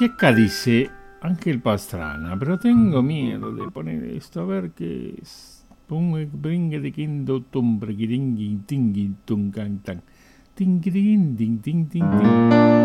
Y acá dice Ángel Pastrana, pero tengo miedo de poner esto, a ver qué es. Bringa de quinto tumbre, tingui, tingui, tungan, tan. Ting, ting, ting, ting, ting.